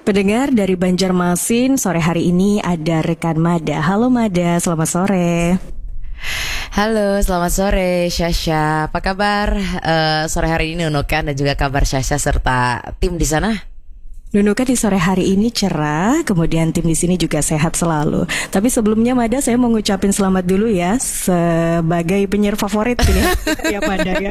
Pendengar dari Banjarmasin, sore hari ini ada rekan Mada. Halo Mada, selamat sore. Halo, selamat sore Syasha. Apa kabar sore hari ini Nunukan dan juga kabar Syasha serta tim di sana? Nunukan di sore hari ini cerah, kemudian tim di sini juga sehat selalu. Tapi sebelumnya Mada, saya mau ngucapin selamat dulu ya sebagai penyiar favorit ini ya Mada ya.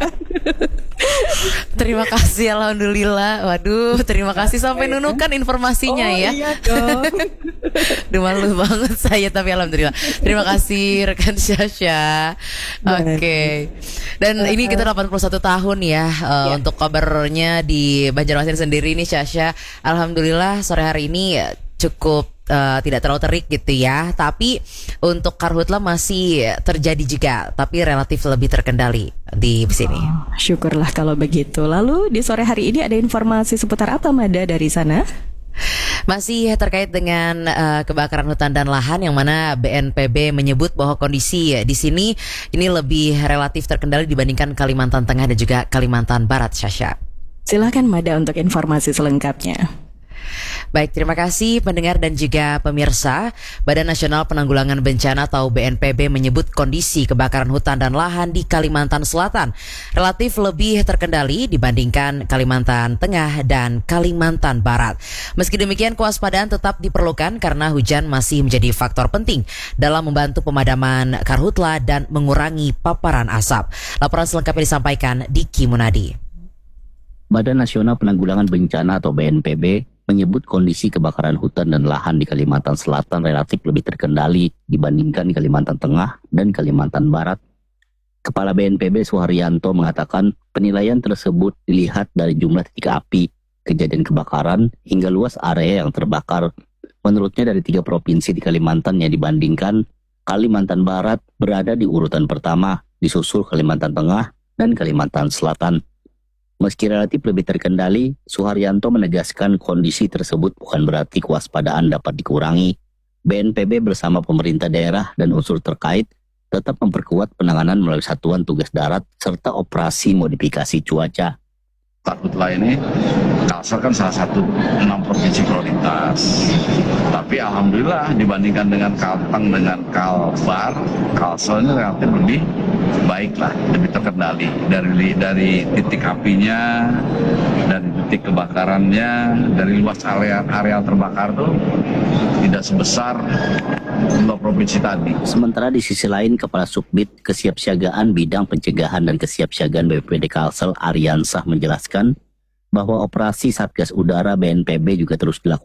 Terima kasih, alhamdulillah. Waduh, terima kasih sampai Nunukan informasinya ya. Iya dong. Duh, malu banget saya, tapi alhamdulillah. Terima kasih rekan Syasha. Oke. Dan ini kita 81 tahun ya, untuk kabarnya di Banjarmasin sendiri nih Syasha. Alhamdulillah sore hari ini cukup tidak terlalu terik gitu ya. Tapi untuk karhutla masih terjadi juga, tapi relatif lebih terkendali di sini. Syukurlah kalau begitu. Lalu di sore hari ini ada informasi seputar apa Mada dari sana? Masih terkait dengan kebakaran hutan dan lahan, yang mana BNPB menyebut bahwa kondisi di sini ini lebih relatif terkendali dibandingkan Kalimantan Tengah dan juga Kalimantan Barat, Syasha. Silakan Mada untuk informasi selengkapnya. Baik, terima kasih pendengar dan juga pemirsa. Badan Nasional Penanggulangan Bencana atau BNPB menyebut kondisi kebakaran hutan dan lahan di Kalimantan Selatan relatif lebih terkendali dibandingkan Kalimantan Tengah dan Kalimantan Barat. Meski demikian, kewaspadaan tetap diperlukan karena hujan masih menjadi faktor penting dalam membantu pemadaman karhutla dan mengurangi paparan asap. Laporan selengkapnya disampaikan Diki Munadi. Badan Nasional Penanggulangan Bencana atau BNPB menyebut kondisi kebakaran hutan dan lahan di Kalimantan Selatan relatif lebih terkendali dibandingkan Kalimantan Tengah dan Kalimantan Barat. Kepala BNPB Suharyanto mengatakan penilaian tersebut dilihat dari jumlah titik api, kejadian kebakaran, hingga luas area yang terbakar. Menurutnya dari 3 provinsi di Kalimantan yang dibandingkan, Kalimantan Barat berada di urutan pertama, disusul Kalimantan Tengah dan Kalimantan Selatan. Meski relatif lebih terkendali, Suharyanto menegaskan kondisi tersebut bukan berarti kewaspadaan dapat dikurangi. BNPB bersama pemerintah daerah dan unsur terkait tetap memperkuat penanganan melalui Satuan Tugas Darat serta operasi modifikasi cuaca. Karhutla ini, Kalsel kan salah satu 6 provinsi prioritas. Tapi alhamdulillah dibandingkan dengan Kalteng dengan Kalbar, Kalsel ini relatif lebih baik lah, lebih terkendali dari titik apinya, dari titik kebakarannya, dari luas area terbakar tuh tidak sebesar 2 provinsi tadi. Sementara di sisi lain, Kepala Subbid Kesiapsiagaan Bidang Pencegahan dan Kesiapsiagaan BPBD Kalsel Aryansah menjelaskan bahwa operasi Satgas Udara BNPB juga terus dilakukan